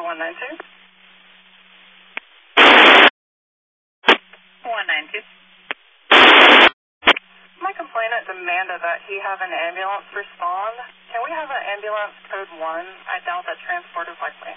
192. 192. My complainant demanded that he have an ambulance respond. Can we have an ambulance code 1? I doubt that transport is likely.